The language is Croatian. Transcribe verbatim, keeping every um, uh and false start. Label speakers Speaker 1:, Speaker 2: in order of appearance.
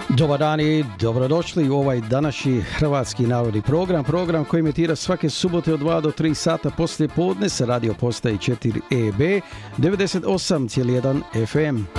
Speaker 1: Dobar dan i dobrodošli u ovaj današnji Hrvatski narodni program. Program koji emitira svake subote od dva do tri sata poslije podne sa radio postaje četiri E B devedeset osam zarez jedan F M.